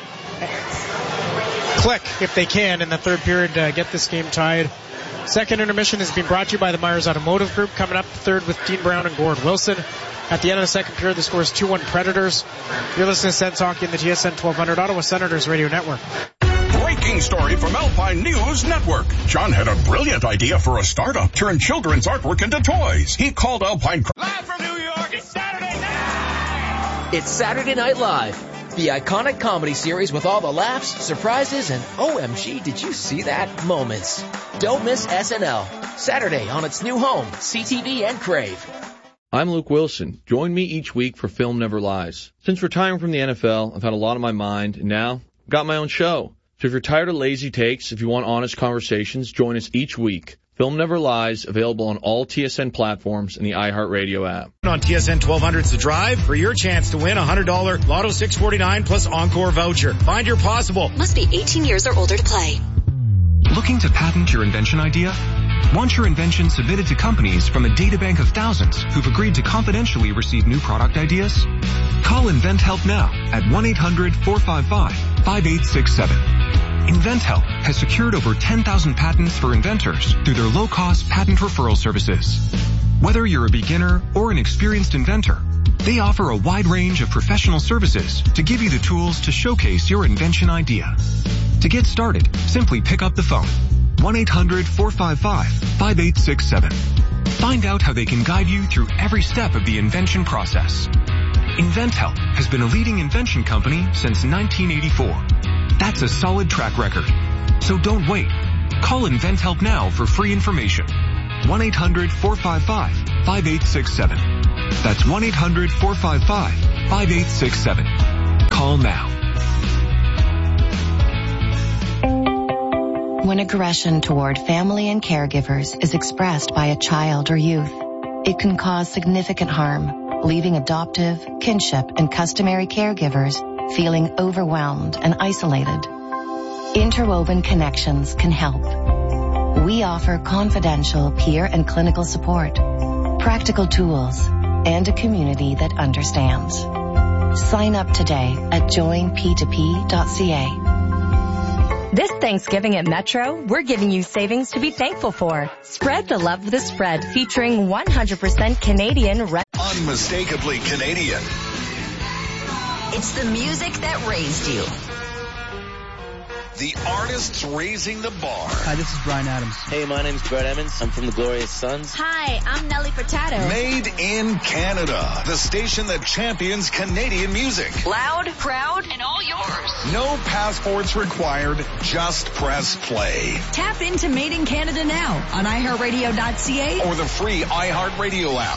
click, if they can, in the third period to get this game tied. Second intermission has been brought to you by the Myers Automotive Group. Coming up third with Dean Brown and Gord Wilson. At the end of the second period, the score is 2-1 Predators. You're listening to Sens Hockey in the TSN 1200 Ottawa Senators Radio Network. Breaking story from Alpine News Network. John had a brilliant idea for a startup. Turn children's artwork into toys. He called Alpine... Live from New York, it's Saturday night! It's Saturday Night Live. The iconic comedy series with all the laughs, surprises, and OMG, did you see that moments. Don't miss SNL. Saturday on its new home, CTV and Crave. I'm Luke Wilson. Join me each week for Film Never Lies. Since retiring from the NFL, I've had a lot on my mind, and now I've got my own show. So if you're tired of lazy takes, if you want honest conversations, join us each week. Film Never Lies, available on all TSN platforms and the iHeartRadio app. On TSN 1200's The Drive for your chance to win a $100 Lotto 649 plus Encore voucher. Find your possible. Must be 18 years or older to play. Looking to patent your invention idea? Want your invention submitted to companies from a databank of thousands who've agreed to confidentially receive new product ideas? Call InventHelp now at 1-800-455-5867. InventHelp has secured over 10,000 patents for inventors through their low-cost patent referral services. Whether you're a beginner or an experienced inventor, they offer a wide range of professional services to give you the tools to showcase your invention idea. To get started, simply pick up the phone. 1-800-455-5867. Find out how they can guide you through every step of the invention process. InventHelp has been a leading invention company since 1984. That's a solid track record. So don't wait. Call InventHelp now for free information. 1-800-455-5867. That's 1-800-455-5867. Call now. When aggression toward family and caregivers is expressed by a child or youth, it can cause significant harm, leaving adoptive, kinship, and customary caregivers feeling overwhelmed and isolated. Interwoven Connections can help. We offer confidential peer and clinical support, practical tools, and a community that understands. Sign up today at joinp2p.ca. This Thanksgiving at Metro, we're giving you savings to be thankful for. Spread the love with a spread featuring 100% Canadian. Unmistakably Canadian. It's the music that raised you. The artists raising the bar. Hi, this is Bryan Adams. Hey, my name's Brett Emmons. I'm from the Glorious Sons. Hi, I'm Nelly Furtado. Made in Canada. The station that champions Canadian music. Loud, proud, and all yours. No passports required. Just press play. Tap into Made in Canada now on iHeartRadio.ca or the free iHeartRadio app.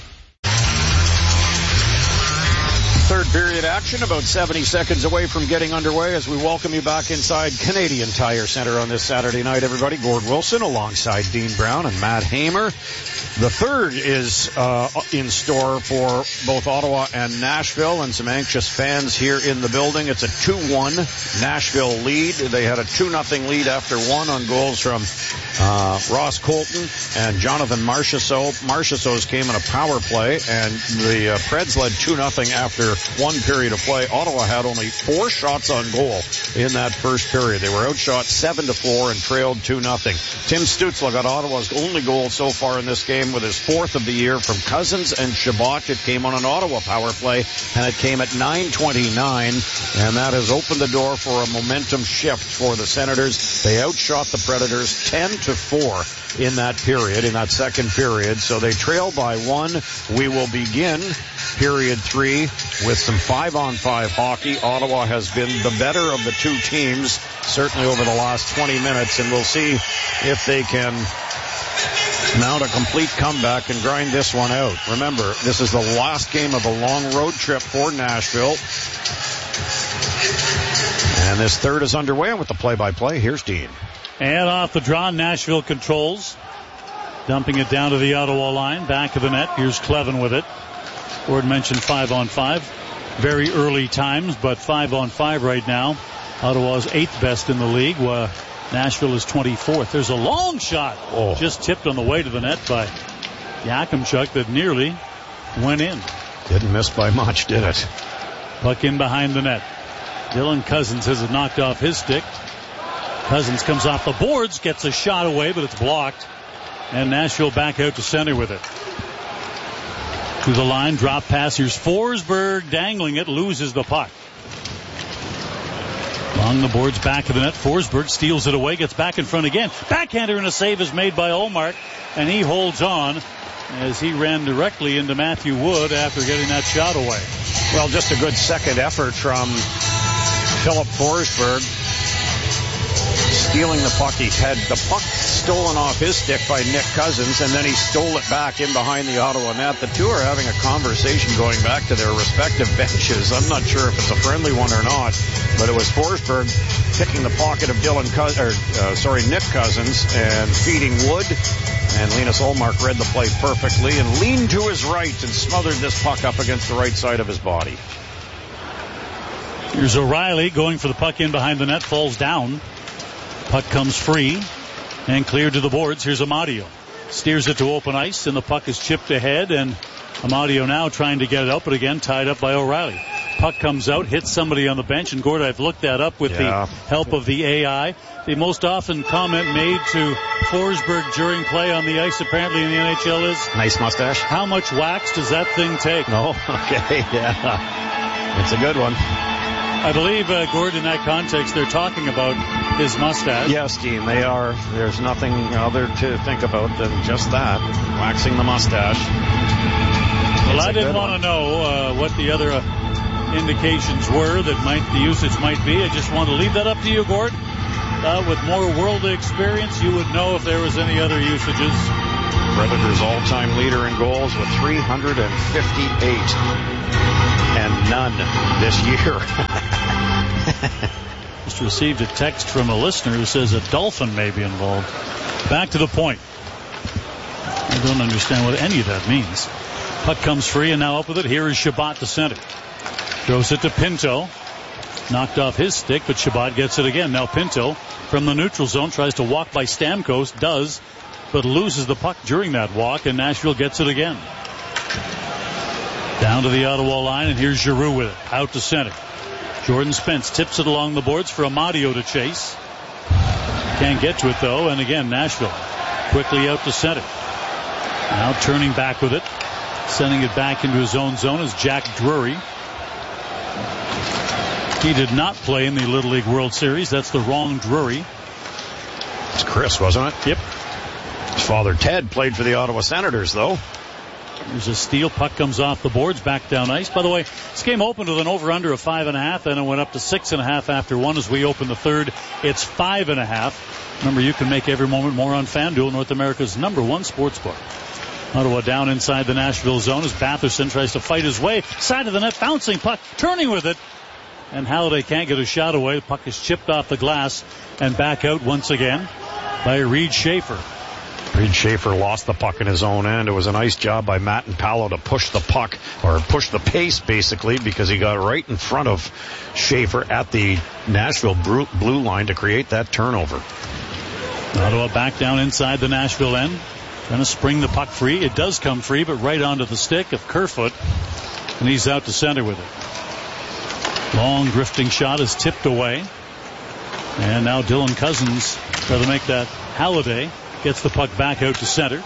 Third period action, about 70 seconds away from getting underway as we welcome you back inside Canadian Tire Center on this Saturday night, everybody. Gord Wilson alongside Dean Brown and Matt Hamer. The third is in store for both Ottawa and Nashville, and some anxious fans here in the building. It's a 2-1 Nashville lead. They had a 2-0 lead after one on goals from Ross Colton and Jonathan Marchessault. Marchessault's came in a power play, and the Preds led 2-0 after one period of play. Ottawa had only 4 shots on goal in that first period. They were outshot 7-4 and trailed 2-0. Tim Stützle got Ottawa's only goal so far in this game with his 4th of the year from Cousins and Chabot. It came on an Ottawa power play, and it came at 9:29, and that has opened the door for a momentum shift for the Senators. They outshot the Predators 10-4 in that period, in that second period, so they trail by 1. We will begin period 3 with some 5-on-5 hockey. Ottawa has been the better of the two teams, certainly over the last 20 minutes, and we'll see if they can mount a complete comeback and grind this one out. Remember, this is the last game of a long road trip for Nashville. And this third is underway, and with the play-by-play, here's Dean. And off the draw, Nashville controls. Dumping it down to the Ottawa line, back of the net. Here's Clevin with it. Ward mentioned 5-on-5. Very early times, but 5-on-5 right now. Ottawa's 8th best in the league, while Nashville is 24th. There's a long shot. Just tipped on the way to the net by Yakimchuk that nearly went in. Didn't miss by much, did it? Puck in behind the net. Dylan Cousins has it knocked off his stick. Cousins comes off the boards, gets a shot away, but it's blocked. And Nashville back out to center with it. To the line, drop pass. Here's Forsberg dangling it, loses the puck. Along the boards, back of the net. Forsberg steals it away, gets back in front again. Backhander and a save is made by Ullmark, and he holds on as he ran directly into Matthew Wood after getting that shot away. Well, just a good second effort from Philip Forsberg. Stealing the puck, he had the puck stolen off his stick by Nick Cousins, and then he stole it back in behind the Ottawa net. The two are having a conversation going back to their respective benches. I'm not sure if it's a friendly one or not, but it was Forsberg picking the pocket of Nick Cousins and feeding Wood. And Linus Ullmark read the play perfectly and leaned to his right and smothered this puck up against the right side of his body. Here's O'Reilly going for the puck in behind the net, falls down. Puck comes free and cleared to the boards. Here's Amadio. Steers it to open ice, and the puck is chipped ahead, and Amadio now trying to get it out, but again tied up by O'Reilly. Puck comes out, hits somebody on the bench, and Gord, I've looked that up with the help of the AI. The most often comment made to Forsberg during play on the ice apparently in the NHL is, nice mustache. How much wax does that thing take? Oh, okay, yeah. It's a good one. I believe, Gord, in that context, they're talking about his mustache. Yes, Dean, they are. There's nothing other to think about than just that, waxing the mustache. Well, I didn't want to know what the other indications were that the usage might be. I just want to leave that up to you, Gord. With more worldly experience, you would know if there was any other usages. Predators' all-time leader in goals with 358. And none this year. Just received a text from a listener who says a dolphin may be involved. Back to the point. I don't understand what any of that means. Puck comes free and now up with it. Here is Chabot to center. Throws it to Pinto. Knocked off his stick, but Chabot gets it again. Now Pinto from the neutral zone tries to walk by Stamkos. Does, but loses the puck during that walk, and Nashville gets it again. Down to the Ottawa line, and here's Giroux with it. Out to center. Jordan Spence tips it along the boards for Amadio to chase. Can't get to it, though, and again, Nashville quickly out to center. Now turning back with it. Sending it back into his own zone is Jack Drury. He did not play in the Little League World Series. That's the wrong Drury. It's Chris, wasn't it? Yep. His father, Ted, played for the Ottawa Senators, though. There's a steal. Puck comes off the boards, back down ice. By the way, this game opened with an over-under of 5.5, then it went up to 6.5 after one as we open the third. It's 5.5. Remember, you can make every moment more on FanDuel, North America's #1 sportsbook. Ottawa down inside the Nashville zone as Batherson tries to fight his way. Side of the net, bouncing puck, turning with it. And Halliday can't get a shot away. The puck is chipped off the glass and back out once again by Reed Schaefer. Reed Schaefer lost the puck in his own end. It was a nice job by Matt and Paolo to push the puck, or push the pace basically, because he got right in front of Schaefer at the Nashville blue line to create that turnover. Ottawa back down inside the Nashville end. Trying to spring the puck free. It does come free, but right onto the stick of Kerfoot. And he's out to center with it. Long drifting shot is tipped away. And now Dylan Cousins trying to make that. Halliday gets the puck back out to center.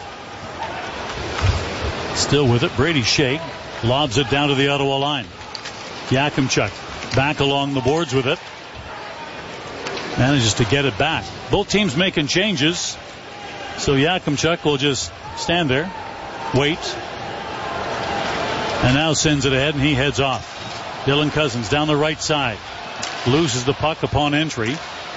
Still with it. Brady Shea lobs it down to the Ottawa line. Yakimchuk back along the boards with it. Manages to get it back. Both teams making changes. So Yakimchuk will just stand there, wait, and now sends it ahead, and he heads off. Dylan Cousins down the right side. Loses the puck upon entry.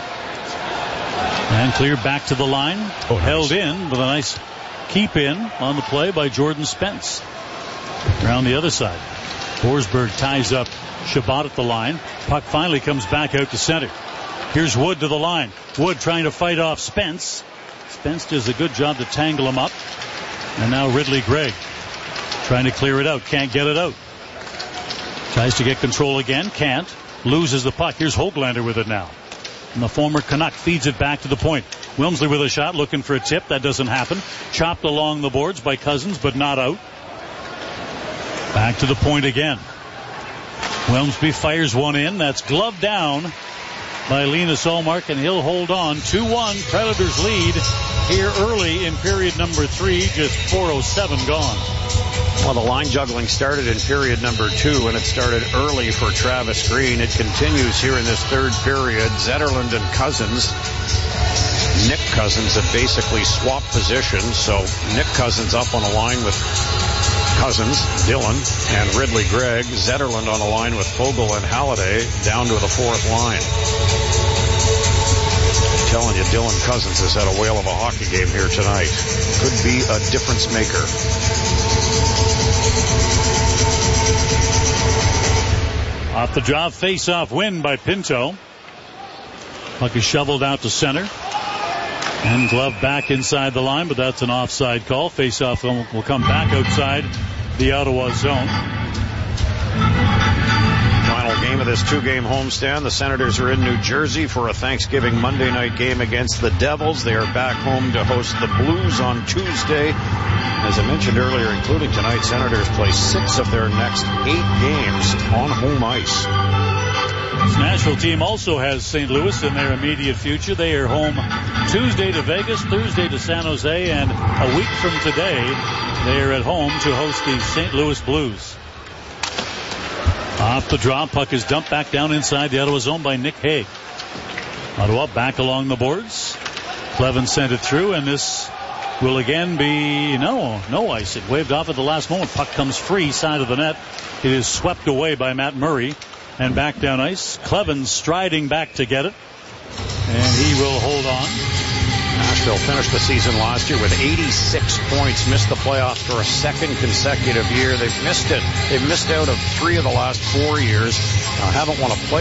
And cleared back to the line. Held in with a nice keep in on the play by Jordan Spence. Around the other side. Forsberg ties up Chabot at the line. Puck finally comes back out to center. Here's Wood to the line. Wood trying to fight off Spence. Spence does a good job to tangle him up. And now Ridley Gregg trying to clear it out. Can't get it out. Tries to get control again. Can't. Loses the puck. Here's Hoglander with it now. And the former Canuck feeds it back to the point. Wilmsley with a shot looking for a tip. That doesn't happen. Chopped along the boards by Cousins, but not out. Back to the point again. Wilmsby fires one in. That's gloved down by Linus Ullmark, and he'll hold on. 2-1 Predators lead here early in period number 3. Just 4:07 gone. Well, the line juggling started in period number 2, and it started early for Travis Green. It continues here in this third period. Zetterlund and Cousins. Nick Cousins have basically swapped positions, so Nick Cousins up on a line with Cousins, Dylan, and Ridley Gregg. Zetterlund on a line with Fogle and Halliday down to the fourth line. I'm telling you, Dylan Cousins has had a whale of a hockey game here tonight. Could be a difference maker. Off the job, face-off win by Pinto. Puck is shoveled out to center. And glove back inside the line, but that's an offside call. Face-off will come back outside the Ottawa zone. Final game of this 2-game homestand. The Senators are in New Jersey for a Thanksgiving Monday night game against the Devils. They are back home to host the Blues on Tuesday. As I mentioned earlier, including tonight, Senators play 6 of their next 8 games on home ice. This Nashville team also has St. Louis in their immediate future. They are home Tuesday to Vegas, Thursday to San Jose, and a week from today, they are at home to host the St. Louis Blues. Off the draw, puck is dumped back down inside the Ottawa zone by Nick Hague. Ottawa back along the boards. Clevin sent it through, and this will again be no ice. It waved off at the last moment. Puck comes free side of the net. It is swept away by Matt Murray, and back down ice. Clevin striding back to get it, and he will hold on. Nashville finished the season last year with 86 points, missed the playoffs for a second consecutive year. They've missed it. They've missed out of 3 of the last 4 years. Haven't won a playoff